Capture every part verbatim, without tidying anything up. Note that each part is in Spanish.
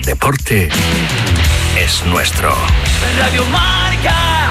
deporte es nuestro. Radio Marca.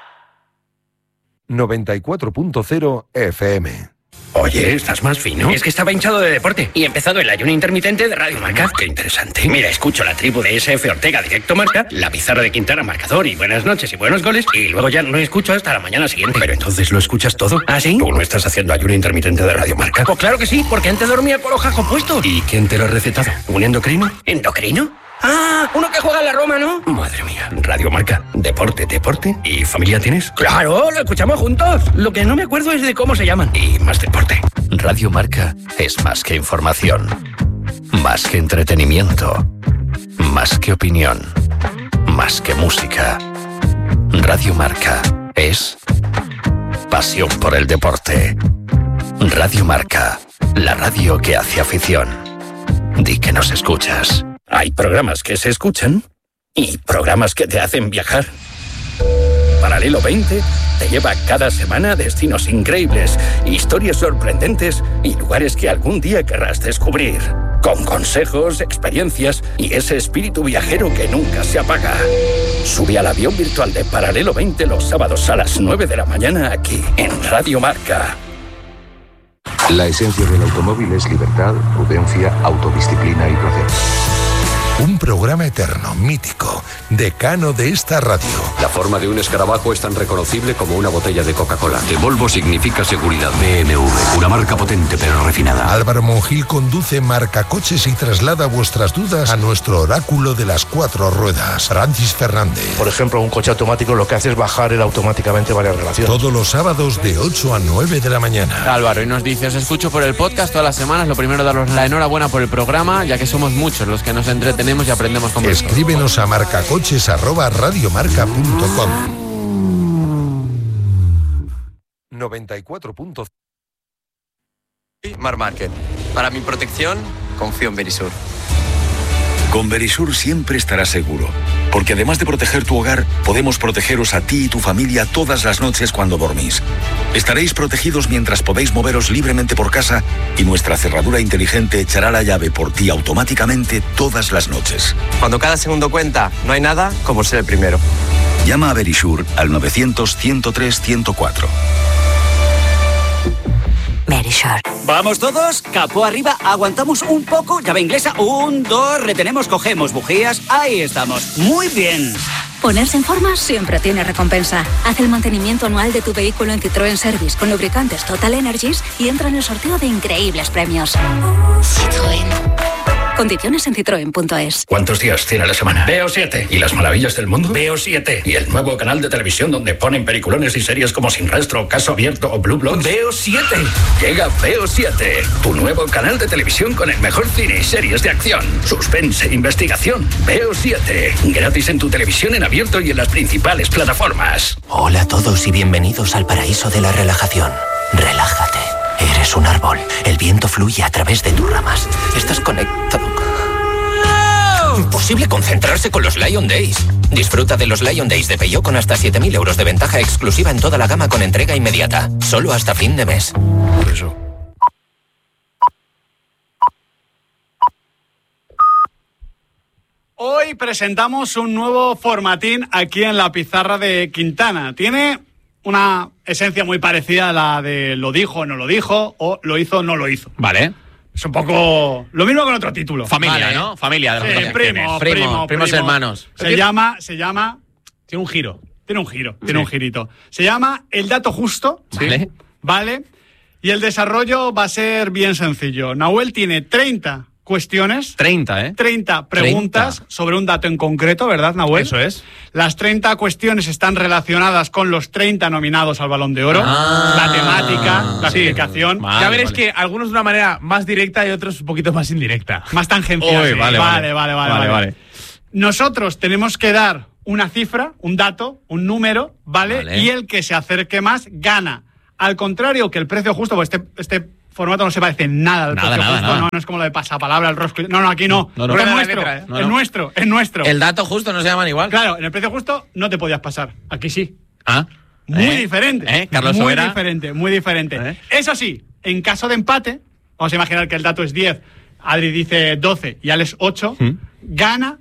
noventa y cuatro punto cero F M. Oye, ¿estás más fino? Es que estaba hinchado de deporte y he empezado el ayuno intermitente de Radio Marca. Qué interesante. Mira, escucho la tribu de S F Ortega Directo Marca, la pizarra de Quintana Marcador y buenas noches y buenos goles, y luego ya no escucho hasta la mañana siguiente. Pero entonces lo escuchas todo. ¿Ah, sí? ¿Tú no estás haciendo ayuno intermitente de Radio Marca? Pues claro que sí, porque antes dormía con los jajos puestos. ¿Y quién te lo ha recetado? ¿Un endocrino? ¿Endocrino? Ah, uno que juega en la Roma, ¿no? Madre mía, Radio Marca, deporte, deporte. ¿Y familia tienes? Claro, lo escuchamos juntos. Lo que no me acuerdo es de cómo se llaman. Y más deporte. Radio Marca es más que información, más que entretenimiento, más que opinión, más que música. Radio Marca es pasión por el deporte. Radio Marca, la radio que hace afición. Di que nos escuchas. Hay programas que se escuchan y programas que te hacen viajar. Paralelo veinte te lleva cada semana a destinos increíbles, historias sorprendentes y lugares que algún día querrás descubrir. Con consejos, experiencias y ese espíritu viajero que nunca se apaga. Sube al avión virtual de Paralelo veinte los sábados a las nueve de la mañana aquí, en Radio Marca. La esencia del automóvil es libertad, prudencia, autodisciplina y placer. Un programa eterno, mítico, decano de esta radio. La forma de un escarabajo es tan reconocible como una botella de Coca-Cola. De Volvo significa seguridad. B M W, una marca potente pero refinada. Álvaro Monjil conduce Marcacoches y traslada vuestras dudas a nuestro oráculo de las cuatro ruedas, Francis Fernández. Por ejemplo, un coche automático lo que hace es bajar él automáticamente varias relaciones. Todos los sábados de ocho a nueve de la mañana. Álvaro, y nos dice, os escucho por el podcast todas las semanas. Lo primero, daros la enhorabuena por el programa, ya que somos muchos los que nos entretenemos y aprendemos con vosotros. Escríbenos a marcacoches arroba radiomarca punto com. noventa y cuatro punto cero. Mar Market. Para mi protección, confío en Verisur. Con Verisur siempre estarás seguro, porque además de proteger tu hogar, podemos protegeros a ti y tu familia todas las noches cuando dormís. Estaréis protegidos mientras podéis moveros libremente por casa y nuestra cerradura inteligente echará la llave por ti automáticamente todas las noches. Cuando cada segundo cuenta, no hay nada como ser el primero. Llama a Verisur al novecientos, ciento tres, ciento cuatro. Verisur. ¿Vamos todos? Capó arriba, aguantamos un poco, llave inglesa, un, dos, retenemos, cogemos bujías, ahí estamos. Muy bien. Ponerse en forma siempre tiene recompensa. Haz el mantenimiento anual de tu vehículo en Citroën Service con lubricantes Total Energies y entra en el sorteo de increíbles premios. Citroën. Condiciones en citroen punto es. ¿Cuántos días tiene la semana? Veo siete. ¿Y las maravillas del mundo? Veo siete. ¿Y el nuevo canal de televisión donde ponen peliculones y series como Sin Rastro, Caso Abierto o Blue Bloods? Veo siete. Llega Veo siete, tu nuevo canal de televisión con el mejor cine y series de acción, suspense e investigación. Veo siete. Gratis en tu televisión en abierto y en las principales plataformas. Hola a todos y bienvenidos al paraíso de la relajación. Relájate. Eres un árbol. El viento fluye a través de tus ramas. Estás conectado. ¡Oh! Imposible concentrarse con los Lion Days. Disfruta de los Lion Days de Peugeot con hasta siete mil euros de ventaja exclusiva en toda la gama con entrega inmediata. Solo hasta fin de mes. Por eso. Hoy presentamos un nuevo formatín aquí en la pizarra de Quintana. Tiene una esencia muy parecida a la de lo dijo o no lo dijo, o lo hizo o no lo hizo. Vale. Es un poco lo mismo con otro título. Familia, vale. ¿no? Familia. De los sí, primo, primo, primo, primo, primos primo. hermanos. Se llama, se llama... Tiene un giro. Tiene un giro, tiene sí. un girito. Se llama El Dato Justo. Vale. Vale. Y el desarrollo va a ser bien sencillo. Nahuel tiene treinta cuestiones. treinta, ¿eh? treinta preguntas treinta. Sobre un dato en concreto, ¿verdad, Nahuel? Eso es. Las treinta cuestiones están relacionadas con los treinta nominados al Balón de Oro. Ah, la temática, la sí. explicación. Vale, ya veréis vale. que algunos de una manera más directa y otros un poquito más indirecta. Más tangencial. Uy, sí. vale, vale, vale, vale, vale, vale, vale. Nosotros tenemos que dar una cifra, un dato, un número, ¿vale? Vale. Y el que se acerque más gana. Al contrario que el precio justo, pues este... este formato no se parece nada al nada, precio nada, justo, nada. No, no es como lo de pasapalabra, el rosco. No, no, aquí no. No, no, es no. nuestro, Letra, ¿eh? no, es no. nuestro, es nuestro. El dato justo no se llaman igual. Claro, en el precio justo no te podías pasar. Aquí sí. Ah. Muy ¿Eh? diferente. ¿Eh? Carlos muy Sobera. diferente, muy diferente. ¿Eh? Eso sí, en caso de empate, vamos a imaginar que el dato es diez, Adri dice doce y Alex ocho, ¿Mm? Gana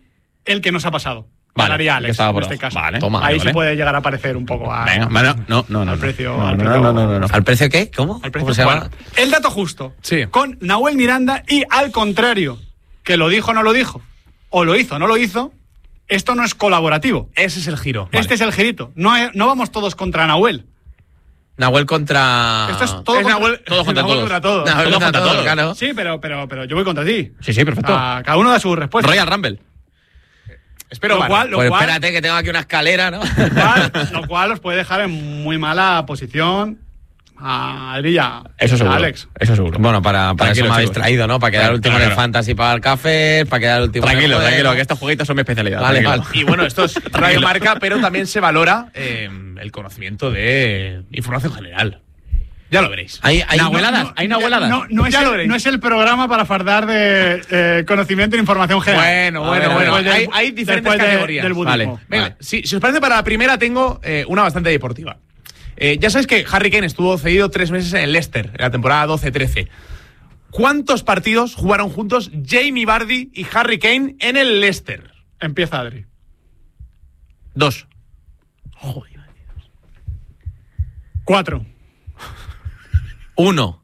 el que nos ha pasado. Vale, Ganaría Alex, estaba por en este abajo. caso. Vale, toma, Ahí vale. sí puede llegar a parecer un poco a, Venga, bueno, no, no, no. al no. precio. No, al no, precio- no, no, no, no. ¿Al precio qué? ¿Cómo? al ¿Cómo precio. se llama? Bueno, el dato justo. Sí. Con Nahuel Miranda y al contrario, que lo dijo o no lo dijo, o lo hizo o no lo hizo, esto no es colaborativo. Ese es el giro. Este es el girito. No, hay- no vamos todos contra Nahuel. Nahuel contra... Esto es todo Es contra, Nahuel- todos contra Nahuel todos. contra todos. Nahuel Todos contra contra todos, todos. claro. Sí, pero, pero, pero yo voy contra ti. Sí, sí, perfecto. Ah, cada uno da su respuesta. Royal Rumble. Espero lo vale. cual, lo, Pues cual, espérate que tengo aquí una escalera, ¿no? lo cual- lo cual os puede dejar en muy mala posición a Adri y a, Eso a seguro. Alex. Eso seguro. Bueno, para, para eso Tranquilo, me habéis chicos. traído, ¿no? Para quedar Claro, último claro, en el claro. fantasy para el café, para quedar último en el Tranquilo, juego. tranquilo, que estos jueguitos son mi especialidad. Vale, tranquilo. vale. Y bueno, esto es Radio Marca, pero también se valora eh, el conocimiento de información general. Ya lo veréis. Hay, hay Nahueladas, hay nahueladas. No, no, es Ya lo el, veréis. no es el programa para fardar de eh, conocimiento e información general. Bueno, bueno, A ver, bueno. a ver, Hay, después hay diferentes de- categorías. del budismo. Vale. Venga, si, si os parece, para la primera tengo eh, una bastante deportiva. Eh, ya sabéis que Harry Kane estuvo cedido tres meses en el Leicester, en la temporada doce trece. ¿Cuántos partidos jugaron juntos Jamie Vardy y Harry Kane en el Leicester? Empieza Adri. Dos. Cuatro. Uno.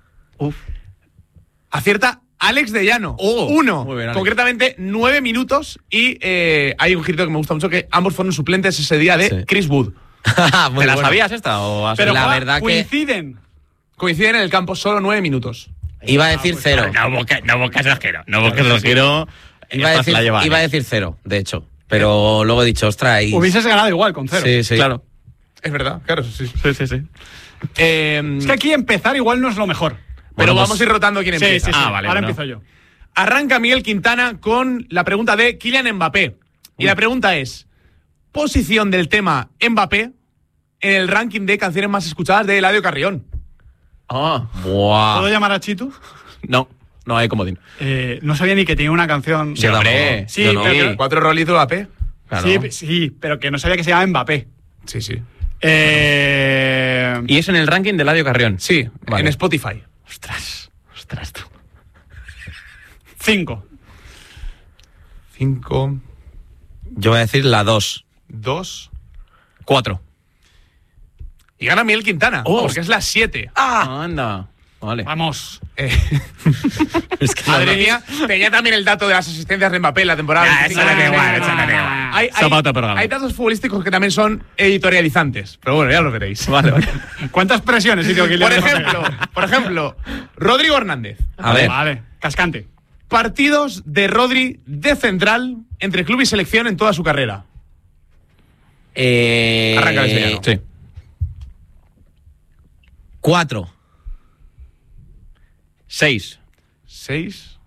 Acierta Alex de Llano. Oh, Uno. muy bien, Alex. Concretamente, nueve minutos. Y eh, hay un girito que me gusta mucho, que ambos fueron suplentes ese día de Sí. Chris Wood. Muy ¿Te la bueno. sabías esta? O has- Pero la Juan, verdad que- coinciden. Coinciden en el campo solo nueve minutos. Iba a decir cero. No busques no busques el giro. No busques el giro. Iba a, Esta decir, la lleva iba a Alex. decir cero, de hecho. Pero luego he dicho, ostras, y... Hubieses ganado igual con cero. Sí, sí. Claro. Es verdad, claro, sí. Sí, sí, sí. Eh, Es que aquí empezar igual no es lo mejor. pero Bueno, vamos pues- a ir rotando quién Sí, empieza. sí, sí. Ah, vale, Ahora bueno. empiezo yo. Arranca Miguel Quintana con la pregunta de Kylian Mbappé. Y la pregunta es: posición del tema Mbappé en el ranking de canciones más escuchadas de Eladio Carrión. Ah. Buah. ¿Puedo llamar a Chitu? No, no hay comodín. Eh, no sabía ni que tenía una canción. Sí, hombre. Sí, Yo no. pero que- Cuatro rolitos de Mbappé. Claro. sí, sí, pero que no sabía que se llamaba Mbappé. Sí, sí. Eh, Y es en el ranking de Eladio Carrión. Sí, Vale. en Spotify. Ostras. Ostras, tú. cinco. Cinco, Yo voy a decir la dos. dos. Cuatro. Y gana Miguel Quintana, Oh. porque es la siete. Ah, anda. Vale. Vamos. Eh, Madre mía, tenía también el dato de las asistencias de Mbappé en la temporada. Ah, veinticinco. eso da igual, Ah, eso da igual. Hay, Eso para otro programa. hay datos futbolísticos que también son editorializantes, pero bueno, ya lo veréis. Vale, vale. ¿Cuántas presiones hizo Kylian Por Mbappé? ejemplo, por ejemplo, Rodrigo Hernández. A ver. Vale, cascante. Partidos de Rodri de central entre club y selección en toda su carrera. Eh, Arranca el Sevillano. Sí. Cuatro. Seis. Seis.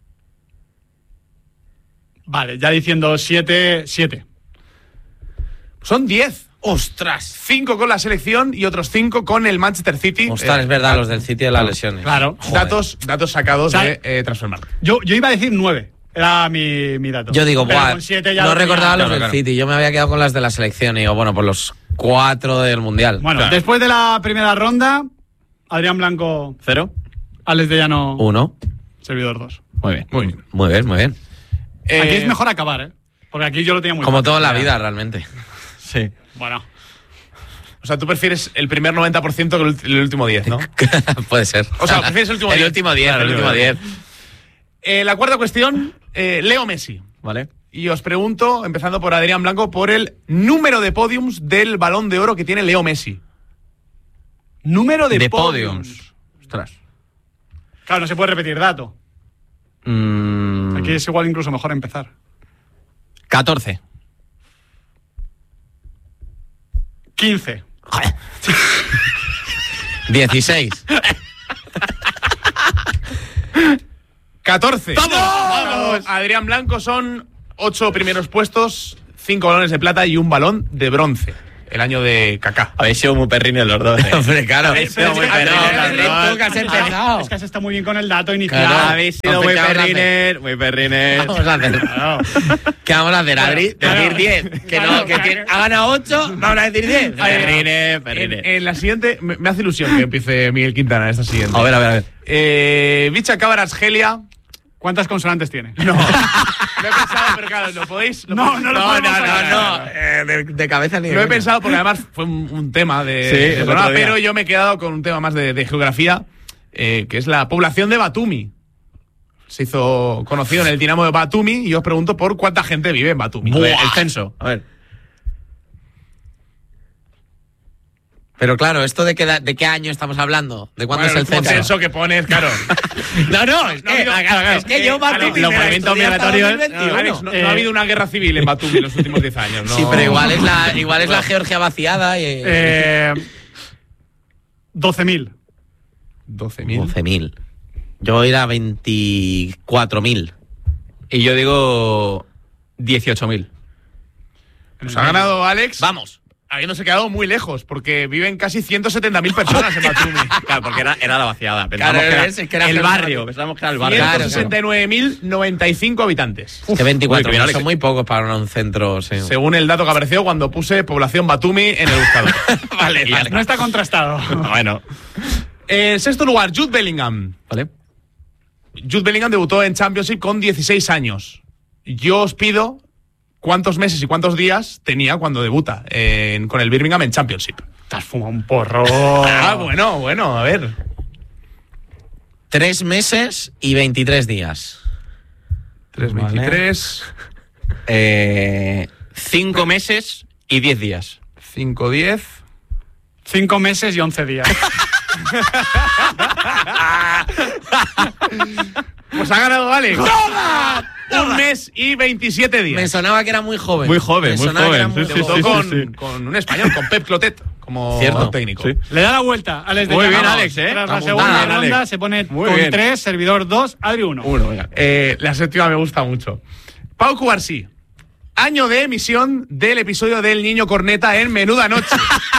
Vale, ya diciendo siete, siete. Son diez. ¡Ostras! Cinco con la selección y otros cinco con el Manchester City. Ostras, Eh, es verdad, los del City de las lesiones. Claro. Datos, datos sacados O sea, de eh, Transfermarkt. Yo, yo iba a decir nueve. Era mi, mi dato. Yo digo, Pero buah, con siete ya no lo tenía. recordaba los Claro, del claro. City. Yo me había quedado con las de la selección y digo, bueno, pues los cuatro del Mundial. Bueno, Claro. después de la primera ronda, Adrián Blanco, Cero. Alex de Llano, Uno. servidor dos. Muy bien. Muy bien. Muy bien, muy bien. Eh, Aquí es mejor acabar, ¿eh? Porque aquí yo lo tenía muy Como fácil. toda la vida, realmente. Sí. Bueno, O sea, tú prefieres el primer noventa por ciento que el, ult- el último diez, ¿no? Puede ser. O sea, prefieres el último El diez. último diez, Claro, el último diez. Eh, la cuarta cuestión, eh, Leo Messi. Vale. Y os pregunto, empezando por Adrián Blanco, por el número de podiums del Balón de Oro que tiene Leo Messi. número de, De podiums. podiums. Ostras. Claro, no se puede repetir dato. Mm, Aquí es igual incluso mejor empezar. Catorce. quince. dieciséis. catorce. ¡Vamos! Adrián Blanco son ocho primeros puestos, cinco balones de plata y un balón de bronce. El año de Kaká. Habéis sido muy perrines los dos. ¿eh? Hombre, claro. Habéis sido muy Pero- perrines. pero- Tú que has empezado. Es que has estado muy bien con el dato inicial. Claro. Habéis sido Entonces, muy ¿qué vamos a hacer? perrines. Muy perrines. Vamos a hacer. ¿Qué vamos a hacer, Adri? Claro. Decir diez. Que no, Claro, que claro. tiene- ha ganado ocho, vamos a decir diez. Perrines, En, perrines. en la siguiente, me, me hace ilusión que empiece Miguel Quintana en esta siguiente. A ver, a ver, a ver. Eh, Bicha Cabaras Gelia, ¿Cuántas consonantes tiene? No. Lo he pensado, pero claro, ¿lo podéis? ¿Lo No, podéis? no lo No, podemos no, no, sacar. no. Eh, de, de cabeza ni de Lo he coña. pensado porque además fue un, un tema de, Sí, de el programa, otro día. pero yo me he quedado con un tema más de, de geografía, eh, que es la población de Batumi. Se hizo conocido en el Dinamo de Batumi y os pregunto por cuánta gente vive en Batumi. Buah. El censo. A ver. Pero claro, ¿esto de qué, da- de qué año estamos hablando? ¿De cuándo Bueno, es el censo? censo que pones, claro. No, no, es que, ha habido- claro, claro, es que yo eh, Batumi Alex, me los la movimientos estudié hasta migratorios. dos mil veintiuno. Alex, no, Eh, no ha habido una guerra civil en Batumi en los últimos diez años. ¿no? Sí, pero igual es la, igual es la Georgia vaciada y... Eh, doce mil. doce mil. doce mil. Yo voy a ir a veinticuatro mil. Y yo digo dieciocho mil. Nos ha ganado Alex. Vamos. Habiéndose quedado muy lejos, porque viven casi ciento setenta mil personas en Batumi. Claro, porque era, era la vaciada. Pensábamos Claro, que, era es que era el Germán. barrio. Pensábamos que era el barrio. Claro, ciento sesenta y nueve mil noventa y cinco habitantes. Que veinticuatro Uy, que bien, mil Alex. son muy pocos para un centro. Sí. Según el dato que apareció cuando puse población Batumi en el buscador. Vale, vale. No está contrastado. Bueno. En sexto lugar, Jude Bellingham. Vale. Jude Bellingham debutó en Championship con dieciséis años. Yo os pido cuántos meses y cuántos días tenía cuando debuta en- con el Birmingham en Championship. Te has fumado un porro. Ah, bueno, bueno, a ver. Tres meses y veintitrés días. tres Vale. veintitrés, Eh, cinco meses y diez días. cinco diez. Cinco meses y once días. Pues ha ganado Alex. Un mes y veintisiete días. Me sonaba que era muy joven. Muy joven, Me muy sonaba que era joven. muy Sí, sí, Debutó sí, con, sí, sí. con un español, con Pep Clotet, como Cierto. técnico. Sí. Le da la vuelta. Alex de Muy bien, Llanos. Alex, ¿eh? Tras la Apuntada, segunda Alex. ronda se pone Muy con bien. tres, servidor dos, Adri uno. Uno, venga. Eh, la séptima me gusta mucho. Pau Cubarsí. Año de emisión del episodio del Niño Corneta en Menuda Noche.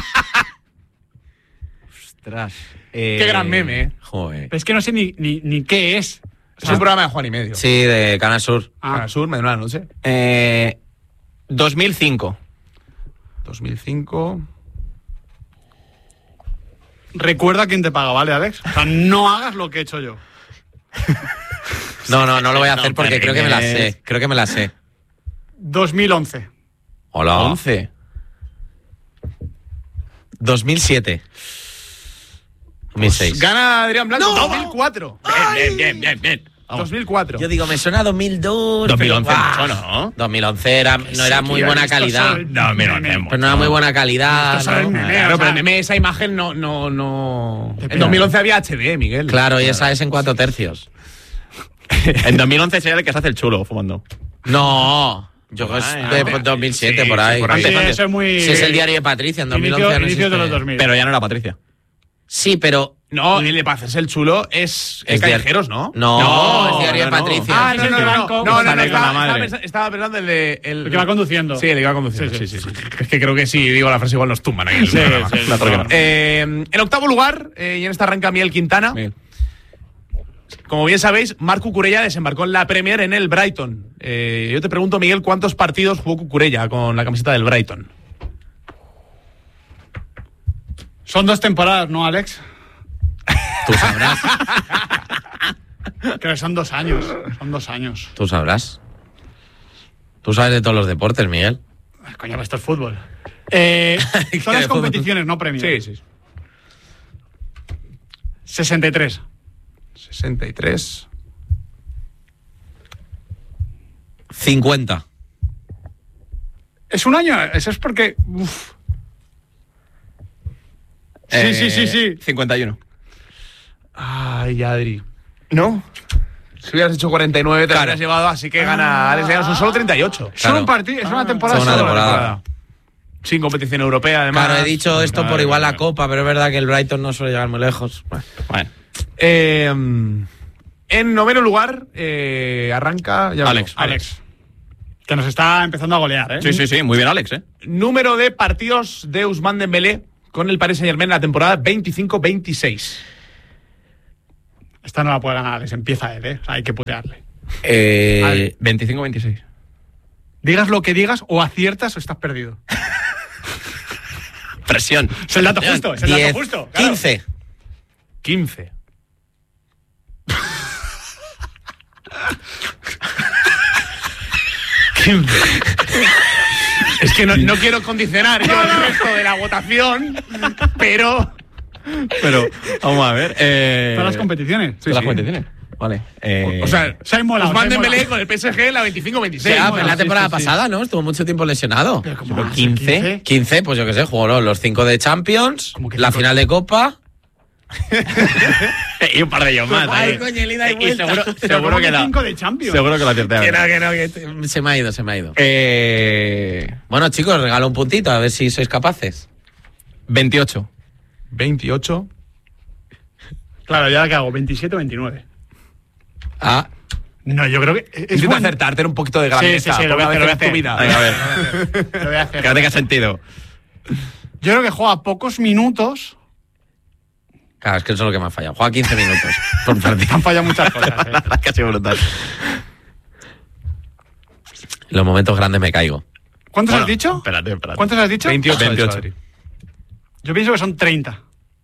Ostras. Qué gran meme, ¿eh? Joder. Es que no sé ni, ni, ni qué es. Es un programa de Juan y Medio. Sí, de Canal Sur. Ah. Canal Sur, Menuda Noche. Eh, dos mil cinco. dos mil cinco. Recuerda quién te paga, ¿vale, Alex? O sea, no hagas lo que he hecho yo. No, no, no lo voy a hacer No, porque creo que me la Perrines. sé. Creo que me la sé. dos mil once. Hola. once. dos mil siete. dos mil seis. Gana Adrián Blanco. dos mil cuatro. Bien, bien, bien, bien. dos mil cuatro. Yo digo, me suena dos mil dos. dos mil once pero, mucho, ¡ah! ¿no? dos mil once era, no era muy tío, buena esto calidad. soy- dos mil once. Pero no era muy buena calidad. Esto soy ¿no? meme, Claro, o pero sea, en esa imagen no, no, no. En pena. dos mil once había H D, Miguel. Claro, y esa es en cuatro tercios. En dos mil once sería el que se hace el chulo fumando. No, yo Por es ahí, de ¿no? dos mil siete, Sí, por ahí. sí, por ahí. Sí, Antes, antes. eso es muy... Si es el diario de Patricia, en dos mil once Inicio- ya no inicios de los existe. dos mil. Pero ya no era Patricia. Sí, pero... No, el de Paces el chulo es, es Es diario- Callejeros, ¿no? No, No, es diario no, de no. Patricia. Ah, no, no, no, no, Blanco, no, no, sale no, con la estaba, madre. estaba pensa- estaba pensando el de... El, El que va conduciendo. Sí, el que va conduciendo, sí, Sí, sí, sí. sí. Es que creo que si digo la frase igual nos tumban aquí en el Sí, programa. sí, No, porque no. no. Eh, en octavo lugar, eh, y en esta arranca Miguel Quintana. Miguel. Como bien sabéis, Marc Cucurella desembarcó en la Premier en el Brighton. Eh, yo te pregunto, Miguel, ¿cuántos partidos jugó Cucurella con la camiseta del Brighton? Son dos temporadas, ¿no, Alex? Tú sabrás. Creo que son dos años. Son dos años. Tú sabrás. Tú sabes de todos los deportes, Miguel. Ay, coño, esto es fútbol. Eh, ¿Qué son las de fútbol? competiciones, no premios. Sí, sí. sesenta y tres. sesenta y tres. cincuenta. ¿Es un año? Eso es porque... uf. Sí, Eh, sí, sí, sí. cincuenta y uno. Ay, Adri. ¿No? Si hubieras hecho cuarenta y nueve, te lo Claro. habrías llevado, así que gana Alex Llanos. Son solo treinta y ocho. Solo un partido, es una temporada Solo una solo. temporada. Sin competición europea, además. Claro, he dicho esto por Madre igual la mía. Copa, pero es verdad que el Brighton no suele llegar muy lejos. Bueno. Bueno. Eh, en noveno lugar, eh, arranca. Ya Alex. vamos, Alex. Que nos está empezando a golear, ¿eh? Sí, sí, sí. Muy bien, Alex, ¿eh? Número de partidos de Ousmane Dembélé con el Paris Saint-Germain en la temporada veinticinco veintiséis. Esta no la puede ganar, Alex. Empieza él, ¿eh? O sea, hay que putearle. Eh, veinticinco veintiséis. Digas lo que digas, o aciertas o estás perdido. Presión. Es el dato justo, es el diez, dato justo. claro. quince. quince. quince. Es que no, no quiero condicionar yo el resto de la votación, pero... Pero, vamos a ver. Eh... Todas las competiciones. Sí, Todas sí. las competiciones. Vale. Eh... O sea, se ha molado. Ousmane Dembélé con el P S G en la veinticinco veintiséis. Ya, pero en la temporada sí, sí, sí. pasada, ¿no? Estuvo mucho tiempo lesionado. Pero ¿cómo Pero va a ser quince, quince? quince, pues yo qué sé, jugó los cinco de Champions, ¿Cómo que la cinco? final de Copa. y un par de ellos más. Ay, ¿eh? coño, el ida y Y vuelta. seguro, Pero seguro ¿cómo que que la. cinco de Champions? Seguro que la acerté. Que no, que no, que te- se me ha ido, se me ha ido. Eh... Bueno, chicos, regalo un puntito, a ver si sois capaces. veintiocho. veintiocho. Claro, ¿ya qué hago? ¿veintisiete o veintinueve? Ah, No, yo creo que... Es Intenta buen- acertar, tener un poquito de Sí, grandeza. sí, sí, lo voy a por hacer, lo voy a una vez en tu hacer. vida. Venga, a ver. Lo voy a hacer. Que no tenga sentido. Yo creo que juega pocos minutos. claro, es que eso es lo que me ha fallado. Juega quince minutos por partido. Han fallado muchas cosas, ¿eh? La verdad es que ha sido brutal. En los momentos grandes me caigo. ¿Cuántos Bueno, has dicho? Espérate, espérate. ¿Cuántos has dicho? veintiocho. veintiocho. veintiocho. Yo pienso que son treinta.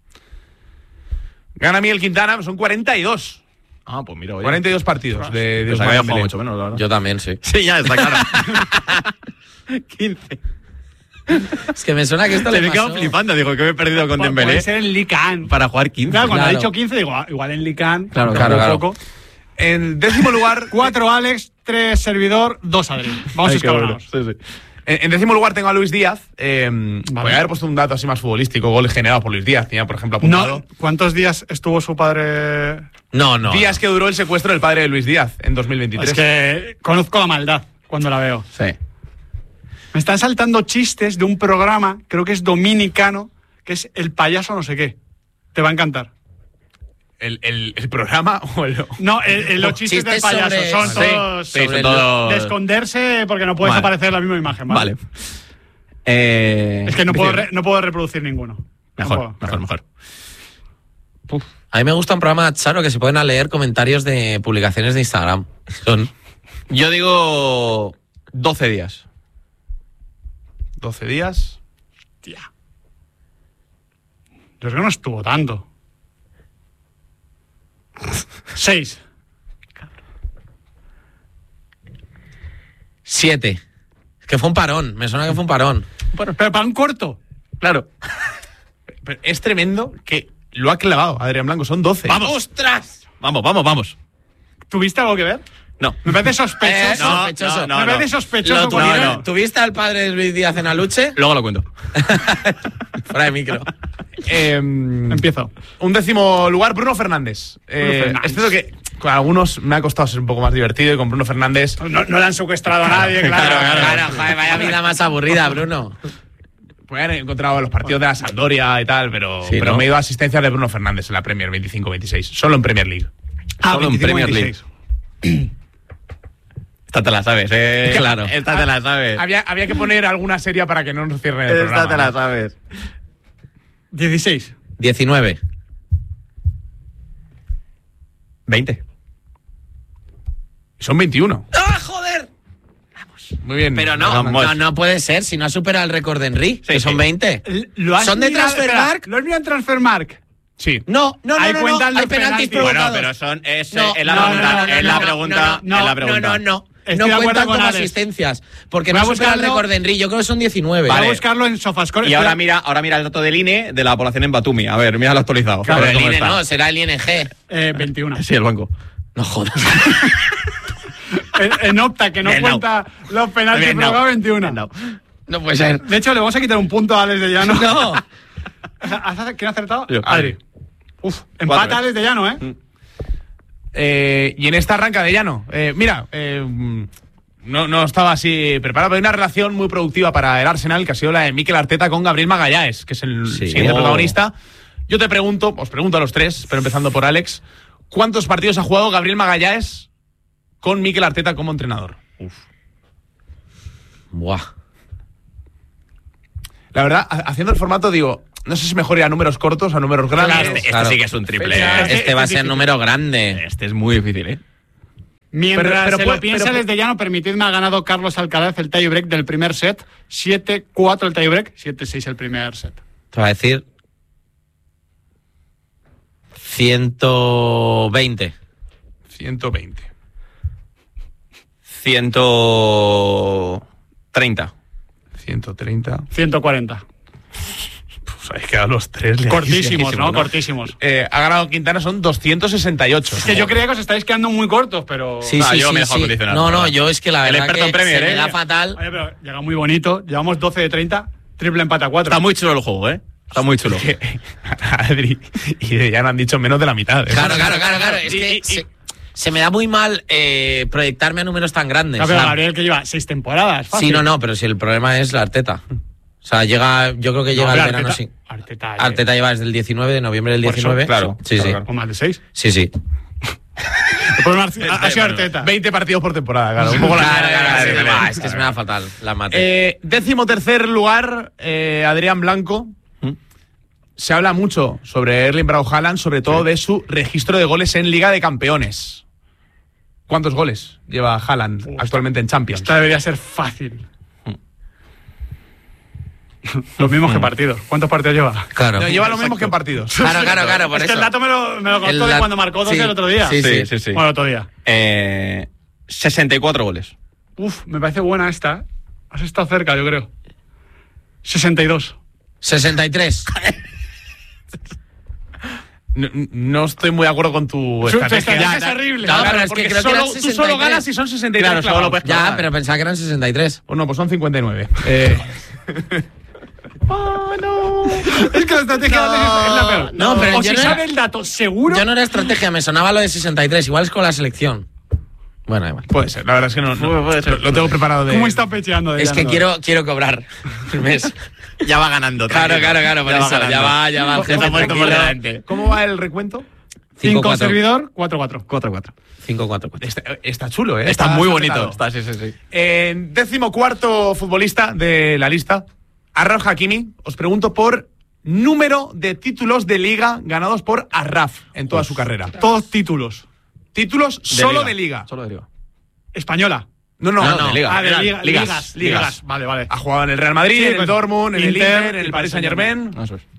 Gana Miguel Quintana, son cuarenta y dos. Ah, pues mira, oye. cuarenta y dos partidos de, de Pues Ousmane había Dembélé. jugado mucho menos, la verdad. Yo también, sí. Sí, ya está claro. quince. Es que me suena que esto Se le me quedó pasó. flipando, digo, que me he perdido con Pu- Dembélé Puede ser en Lican. para jugar quince. Claro, cuando Claro. ha dicho quince, digo, ah, igual en Lican. Claro, claro, claro. Poco. En décimo lugar, Cuatro Alex, tres servidor, dos Adri. Vamos Ay, qué bueno. escalonados. Sí, sí. en, en décimo lugar tengo a Luis Díaz. Eh, Voy a haber puesto un dato así más futbolístico, goles generados por Luis Díaz. Tenía, por ejemplo, apuntado. No, ¿cuántos días estuvo su padre? No, no. Días que duró el secuestro del padre de Luis Díaz en dos mil veintitrés. Es que conozco la maldad cuando la veo. Sí. Me están saltando chistes de un programa, creo que es dominicano, que es El Payaso no sé qué. Te va a encantar. ¿El, el, el programa o el...? No, el- el- los chistes, Chistes del payaso sobre- son sí, todos sí, son sobre todos- de esconderse porque no puedes Vale. aparecer la misma imagen. Vale. Vale. Eh, Es que no puedo, decir, re- no puedo reproducir ninguno. No Mejor, puedo. mejor, mejor. A mí me gusta un programa, Charo, que se pueden a leer comentarios de publicaciones de Instagram. Son... Yo digo doce días. doce días. Tía. Yo creo que no estuvo tanto. Seis. Siete. Es que fue un parón, me suena que fue un parón. Pero, pero para un corto. Claro. Pero es tremendo que lo ha clavado Adrián Blanco. Son doce. ¡Vamos! ¡Ostras! Vamos, vamos, vamos. ¿Tuviste algo que ver? No. Me parece sospechoso. Eh, no, sospechoso. no, Me no. parece sospechoso. Lo porque- tuvieron- no, no. ¿Tuviste al padre de Luis Díaz en Aluche? Luego lo cuento. Fuera de micro. Eh, Empiezo. Un décimo lugar, Bruno Fernández. Eh, Fernández. Es cierto que con algunos me ha costado ser un poco más divertido y con Bruno Fernández... No, no le han secuestrado a nadie, claro. Claro, claro, joder, vaya vida más aburrida, Bruno. Pueden haber encontrado los partidos de la Sampdoria y tal, pero, Sí, pero ¿no? me he ido a asistencia de Bruno Fernández en la Premier veinticinco veintiséis. Solo en Premier League. Ah, Solo en veinticinco, Premier League. veintiséis. Esta te la sabes, eh. Claro. Esta te la sabes. Había, había que poner alguna serie para que no nos cierren el Esta programa. te la ¿no? sabes. dieciséis. diecinueve. veinte. Son veintiuno. ¡Ah, joder! Muy bien. Pero no, Vamos. no, no puede ser, si no ha superado el récord de Henry, que son sí. veinte. ¿Lo has ¿Son de mirado? Transfermarkt? Espera, ¿lo has mirado en Transfermarkt? Sí. No, no, no, Ahí no, no, cuentan hay los penaltis penaltis. provocados. Bueno, pero son. Es, No, es la no, pregunta. no, no, es no, la no, pregunta. no, es la no, pregunta. no, no, no. Estoy No de acuerdo cuentan con como Alex. asistencias, porque Voy no a ha superado el buscarlo. récord de Henry. Yo creo que son diecinueve. Voy Vale. a buscarlo en Sofascore. Y ahora mira, ahora mira el dato del I N E de la población en Batumi. A ver, mira lo actualizado. Claro, A ver el cómo I N E está. no, será el I N G. Eh, veintiuno. Sí, el banco. No jodas. En, en Opta, que no Bien, no. cuenta los penaltis Bien, no. provocados, veintiuno. No. No puede ser. De hecho, le vamos a quitar un punto a Alex de Llano. No. ¿Has- ¿Quién ha acertado? Yo. Adri. Uf, empata Cuatro, ¿eh? Alex de Llano, ¿eh? Eh, y en esta arranca de llano. Eh, mira, eh, no, no estaba así preparado, pero hay una relación muy productiva para el Arsenal, que ha sido la de Mikel Arteta con Gabriel Magallanes, que es el Sí. siguiente Oh. protagonista. Yo te pregunto, os pregunto a los tres, pero empezando por Alex, ¿cuántos partidos ha jugado Gabriel Magallanes con Mikel Arteta como entrenador? Buah. La verdad, ha- haciendo el formato, digo, no sé si mejor ir a números cortos o a números grandes. Este, este Claro. sí que es un triple. Fecha. eh. Este va a ser número grande. Este es muy difícil, ¿eh? Mientras Pero- pero se puede- lo piensa pero- Alex de Llano, permitidme, ha ganado Carlos Alcaraz el tiebreak del primer set. siete cuatro el tiebreak, siete seis el primer set. Te va a decir ciento veinte. ciento veinte. ciento treinta. ciento treinta. ciento cuarenta. Pues habéis quedado los tres. Cortísimos, ¿no? ¿no? Cortísimos. Eh, ha ganado Quintana, son doscientos sesenta y ocho. Es que yo creía que os estáis quedando muy cortos, pero... Sí, Ah, sí, yo sí, me he dejado sí. condicionar. No, no, yo es que la El verdad experto que en Premier, se me ¿eh? da fatal. Oye, pero llega muy bonito. Llevamos doce de treinta, triple empate a cuatro. Está muy chulo el juego, ¿eh? Está muy chulo. Adri y ya no han dicho menos de la mitad. ¿eh? Claro, claro, claro, claro. Es que se, se me da muy mal eh, proyectarme a números tan grandes. Claro, pero o sea, Gabriel, que lleva seis temporadas. Fácil. sí, no, no, pero si el problema es la Arteta. O sea, llega, yo creo que llega No, el pero verano, Arteta- sí. Arteta, Arteta lleva desde el diecinueve, de noviembre del Por eso, diecinueve. claro, Sí, claro, sí. claro. ¿O más de seis? Sí, sí. El problema ha ha sido Arteta. veinte partidos por temporada, claro. Un poco la Claro, claro, sí, sí, vale. va, es que se me da fatal la mate. Eh, décimo tercer lugar, eh, Adrián Blanco. ¿Mm? Se habla mucho sobre Erling Braut Haaland, sobre todo de su registro de goles en Liga de Campeones. ¿Cuántos goles lleva Haaland Uf, actualmente en Champions? Esta debería ser fácil. Los mismos que partidos. ¿Cuántos partidos lleva? Claro. No, lleva lo mismo que en partidos. Claro, claro, claro, por es eso. que el dato me lo, me lo contó El de dat- cuando marcó dos sí, el otro día. sí, Sí, sí, sí. Bueno, el otro día. Eh, sesenta y cuatro goles. Uf, me parece buena esta. Has estado cerca, yo creo. sesenta y dos. sesenta y tres. No, no estoy muy de acuerdo con tu Tu estrategia. estrategia Ya, es ya, horrible. ya, No, claro, pero es que porque creo que solo- eran tú sesenta y solo tres. ganas si son sesenta y tres. Claro, solo clavados. lo puedes Ya, clavar. pero pensaba que eran sesenta y tres. Pues no, pues son cincuenta y nueve. Eh, ¡Oh, no! Es que la estrategia No, de Alex es la peor. no, pero o yo si no era- sabe el dato seguro. Yo no era estrategia, me sonaba lo de sesenta y tres. Igual es con la selección. Bueno, igual. puede ser, la verdad es que no, no- Puede ser. lo tengo preparado de... ¿Cómo está pecheando? de Es que Llano? quiero, quiero cobrar el mes. Ya va ganando. Claro, tranquilo. claro, claro, por Ya va eso. Ya ganando. va, ya va el Ya jefe está puesto por tranquilo. delante. ¿Cómo va el recuento? cinco cuatro. servidor, cuatro cuatro. cuatro cuatro. cinco cuatro cuatro. Está, está chulo, ¿eh? Está muy está bonito. petado. Está, sí, sí, sí. En décimo cuarto futbolista de la lista, Achraf Hakimi. Os pregunto por número de títulos de liga ganados por Achraf en toda su carrera. Todos títulos. Títulos solo de liga. Solo de liga. Española. No, no, No, no. no. Liga. Ah, de liga, Ligas, ligas, ligas. ligas. Vale, vale. Ha jugado en el Real Madrid, Sí, en el pues, Dortmund, en el Inter Inter, en y el Paris Saint-Germain. Eso es.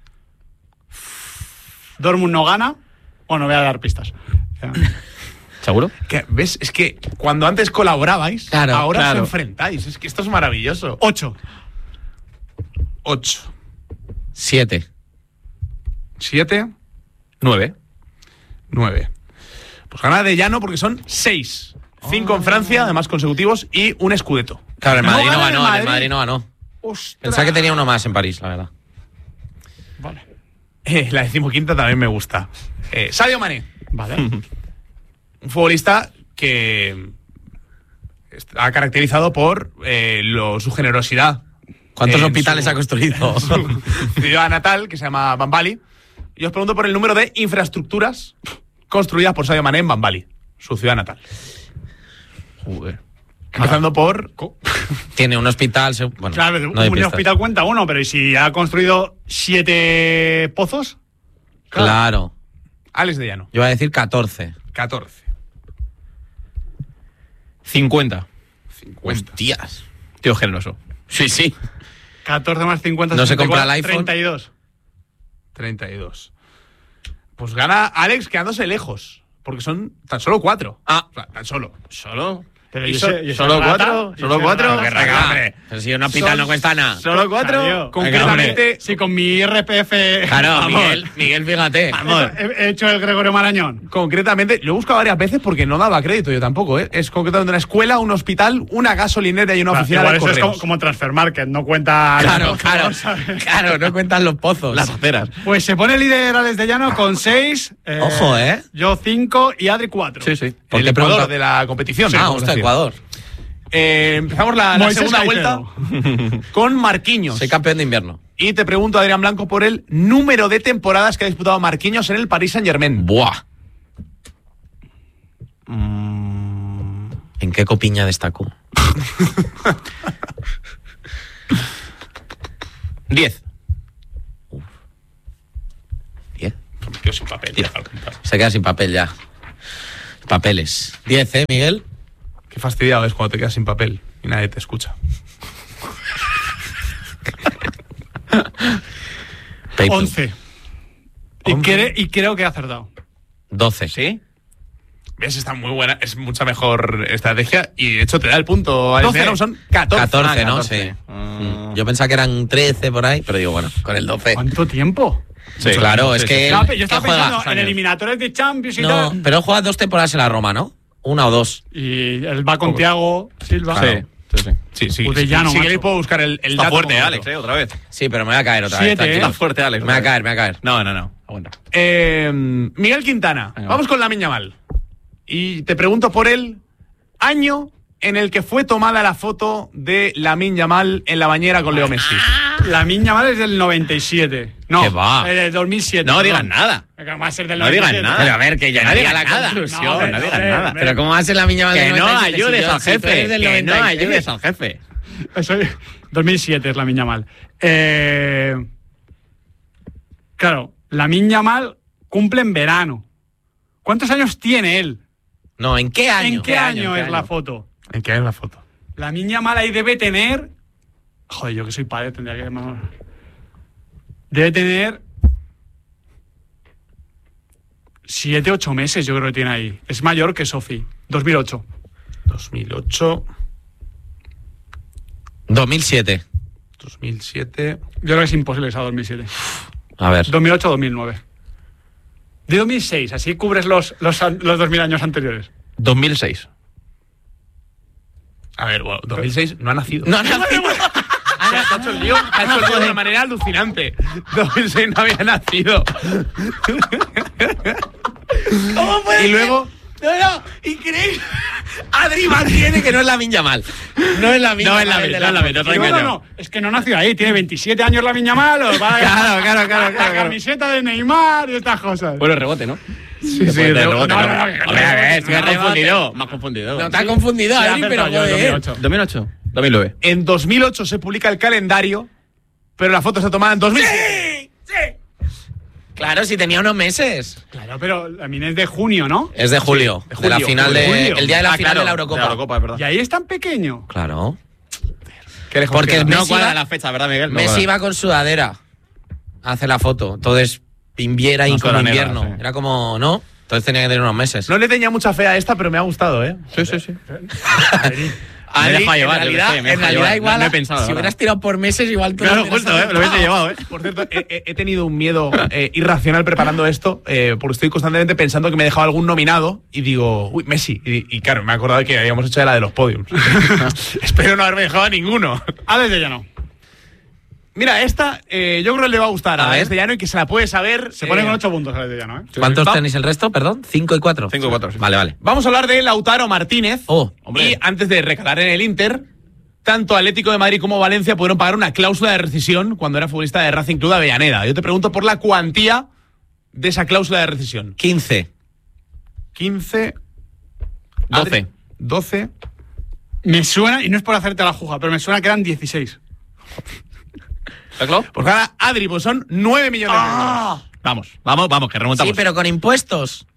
Dortmund no gana. Bueno, voy a dar pistas. Ya. ¿Seguro? Que, ¿Ves? Es que cuando antes colaborabais, Claro, ahora claro. os enfrentáis. Es que esto es maravilloso. Ocho. Ocho. siete. Siete. Nueve. Nueve. Pues gana de llano porque son seis. Cinco en Francia, además consecutivos, y un Scudetto. Claro, el No Madrid no, gana el ganó, el Madrid. Madrid no ganó. Ostras. Pensaba que tenía uno más en París, la verdad. Vale. Eh, la decimoquinta también me gusta. Eh, Sadio Mané. Vale. Un futbolista que está caracterizado por eh, lo- su generosidad. ¿Cuántos En hospitales su- ha construido? en su ciudad natal, que se llama Bambali. Y os pregunto por el número de infraestructuras construidas por Sadio Mané en Bambali, su ciudad natal. Joder. Empezando por... Tiene un hospital. se- Bueno, Claro, no hay un pistas. hospital cuenta uno, pero ¿y si ha construido siete pozos? Claro. Alex de Llano. Yo iba a decir catorce. catorce. cincuenta. cincuenta. Hostias. Tío generoso. Sí, sí. catorce más cincuenta, No se sesenta y compra cuatro, el iPhone. treinta y dos. treinta y dos. Pues gana Alex quedándose lejos. Porque son tan solo cuatro. Ah. O sea, tan solo. ¿Solo? Pero ¿Y yo so- sé- yo ¿Solo soy rata, cuatro? yo ¿Solo soy cuatro? rata. Qué regalo, hombre. Pero si un hospital Son- no cuesta nada. ¿Solo cuatro? Claro. Concretamente, Sí, con mi I R P F. Claro, Vamos. Miguel, Miguel, fíjate. He, he hecho el Gregorio Marañón. concretamente, lo he buscado varias veces porque no daba crédito yo tampoco, ¿eh? Es concretamente una escuela, un hospital, una gasolinera y una Claro, oficina igual de eso es correos. como, como Transfer Market, no cuenta. Claro, no, claro. ¿sabes? Claro, no cuentan los pozos. Las aceras. Pues se pone líder Alex de Llano con seis. eh, Ojo, ¿eh? Yo cinco y Adri cuatro. Sí, sí. ¿Por El qué Ecuador pregunta? de la competición. Ah, vamos a hostia, decir. Ecuador. Eh, empezamos la, la Moisés segunda Caicedo. vuelta con Marquinhos. Soy campeón de invierno. Y te pregunto, Adrián Blanco, por el número de temporadas que ha disputado Marquinhos en el Paris Saint-Germain. Buah. Mm. ¿En qué copiña destacó? Diez. Diez. Me quedo sin papel. Diez. Se queda sin papel ya. Papeles. Diez, ¿eh, Miguel? Qué fastidiado es cuando te quedas sin papel y nadie te escucha. Peyton. once. Y, cre- y creo que he acertado. doce. ¿Sí? ¿Ves? Está muy buena, es mucha mejor estrategia y de hecho te da el punto. doce. Son catorce. catorce, ¿no? catorce. Sí. Mm. Yo pensaba que eran trece por ahí, pero digo, bueno, con el doce. ¿Cuánto tiempo? Sí, claro, sí, es sí, que. sí. él- Estaba- yo estaba que juega pensando en años. eliminatorios de Champions y No, tal. pero él juega dos temporadas en la Roma, ¿no? Una o dos. Y él va con Thiago Silva. Sí, sí, sí. Sí, sí. Putellano, si macho. queréis puedo buscar el, el Está dato fuerte, como Alex, otro. eh, otra vez. Sí, pero me voy a caer otra Siete, vez. tranquilo. Está fuerte, Alex. Me voy a otra vez. caer, me voy a caer. No, no, no. Aguanta. Eh, Miguel Quintana. Venga, Vamos con Lamine Yamal. Y te pregunto por el año en el que fue tomada la foto de Lamine Yamal en la bañera con Leo Messi. La Miña Mal es del noventa y siete. No, ¿Qué va? eh, del dos mil siete. No perdón. digan nada. Va a ser del No noventa y siete. digan nada. Pero a ver, que ya no no digan la nada. conclusión. No, No, hombre, digan hombre, nada. hombre. Pero ¿cómo hace la miña Que no ayudes al jefe. Que no ayudes al al jefe. Eso es- dos mil siete es la Miña Mal. Eh, claro, la Miña Mal cumple en verano. ¿Cuántos años tiene él? No, ¿en qué año? ¿En qué, año, es la foto? ¿En qué es la foto? La Miña Mal ahí debe tener... Joder, yo que soy padre tendría que... Debe tener... Siete, ocho meses yo creo que tiene ahí. Es mayor que Sofi. dos mil ocho. dos mil ocho, dos mil siete. dos mil siete. Yo creo que es imposible que sea dos mil siete. A ver. dos mil ocho, dos mil nueve. De dos mil seis, así cubres los, los, los dos mil años anteriores. dos mil seis. A ver, bueno, dos mil seis no ha nacido. No, no, no. Ha hecho el lío, ha hecho el lío de una manera alucinante. dos mil seis no había nacido. ¿Cómo puede Y luego... No, no, increíble. Adri mantiene que no es la miña mal. No es la miña No mal. es la el de Miña, no es la Miña, foto. no No, hay no, engaño. no, es que no nació ahí, tiene veintisiete años la Miña Mal, o va a Claro, claro, claro, la claro, claro. camiseta de Neymar y estas cosas. Bueno, rebote, ¿no? Sí, Después del rebote, rebote, no, ¿no? no, no, Hombre, a ver, no, me has no, confundido. Me has confundido. No te ha confundido, Sí, Adri, ha pero acertado yo, joder. dos mil ocho. ¿dos mil ocho? dos mil nueve. En dos mil ocho se publica el calendario, pero la foto se tomada en dos mil siete. Sí, sí. Claro, si tenía unos meses. Claro, pero la mina es de junio, ¿no? Es de julio. de De la julio, final de. julio. El día de la Ah, final claro, de la Eurocopa. de la Eurocopa, es verdad. Y ahí es tan pequeño. Claro. ¿Qué lejos Porque queda? el No Messi cuadra va- la fecha, ¿verdad, Miguel? No Messi cuadra. iba con sudadera. Hace la foto. Entonces, inviera y Una como sudadera negra, invierno. sí. Era como, ¿no? Entonces tenía que tener unos meses. No le tenía mucha fe a esta, pero me ha gustado, ¿eh? Sí, sí, sí. Adri, Me he dejado llevar, en yo qué realidad, sé, me he en dejado realidad llevar. igual, No- no he pensado, si la hubieras verdad. tirado por meses, igual tú Claro, lo hubieras justo, ¿eh? Me lo hubiese llevado, ¿eh? Por cierto, he, he- he tenido un miedo eh, irracional preparando esto, eh, porque estoy constantemente pensando que me he dejado algún nominado y digo, uy, Messi. Y, y claro, me he acordado de que habíamos hecho de la de los podiums. Espero no haberme dejado a ninguno. A desde ya no. Mira, esta eh, yo creo que le va a gustar a, A ver. este llano y que se la puede saber. Se pone eh, con ocho puntos a desde ya no, ¿eh? ¿Cuántos Va- tenéis el resto? Perdón. ¿Cinco y cuatro? Cinco y cuatro, sí. Vale, vale. Vamos a hablar de Lautaro Martínez. Oh, hombre. Y antes de recalar en el Inter, tanto Atlético de Madrid como Valencia pudieron pagar una cláusula de rescisión cuando era futbolista de Racing Club de Avellaneda. Yo te pregunto por la cuantía de esa cláusula de rescisión. quince. quince. doce. Adri, doce. Me suena, y no es por hacerte la juja, pero me suena que eran dieciséis. ¿Está claro? Pues ahora, Adri, pues son nueve millones de Ah. euros. Vamos, vamos, vamos, que remontamos. Sí, pero con impuestos.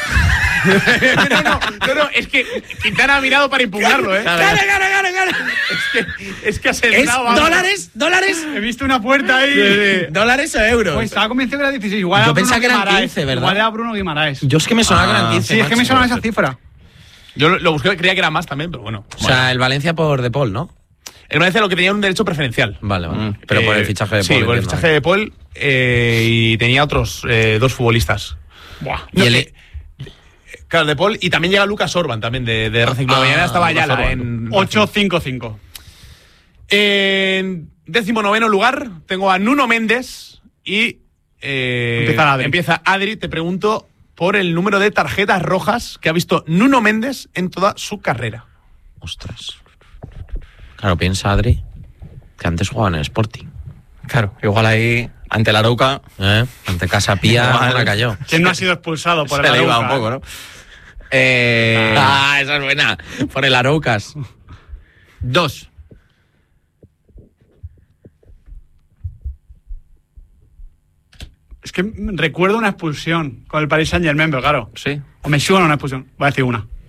no, no, no, no, es que Quintana ha mirado para impugnarlo, ¿eh? Claro, claro, claro, claro. Es que, es que has ¿Es sentado, vamos. dólares? ¿Dólares? He visto una puerta ahí. ¿Dólares o euros? Pues estaba convencido que era dieciséis. Igual Yo era Bruno pensaba que eran Guimaraes. quince, ¿verdad? Igual era Bruno Guimaraes. Yo es que me sonaba que eran Ah, quince. Sí, es que me macho. sonaba esa cifra. Yo lo, lo busqué, creía que era más también, pero bueno. O sea, el Valencia por De Paul, ¿no? El Valencia lo que tenía un derecho preferencial. Vale, vale. Mm. Pero por Eh, el fichaje de Sí, Paul. por el entiendo. fichaje de Paul eh, y tenía otros eh, dos futbolistas. Buah. No, Y el- eh, claro, de Paul y también llega Lucas Orban también de, de Racing Club. Ah, Mañana estaba Lucas Ayala Orban. en ocho cinco cinco. En décimo noveno lugar tengo a Nuno Méndez y eh, Empieza Adri. empieza Adri. Te pregunto por el número de tarjetas rojas que ha visto Nuno Méndez en toda su carrera. Ostras. Claro, piensa Adri que antes jugaba en el Sporting. Claro, igual ahí, ante la Arauca, ¿Eh? Ante Casa Pía, Igual. una cayó. ¿Quién no ha sido expulsado por se el le iba un Arouca? poco, ¿no? Eh, Ah, esa es buena. Por el Aroucas. Dos. Es que recuerdo una expulsión con el Paris Saint Germain, pero claro. Sí. O me suena una expulsión. Voy a decir una.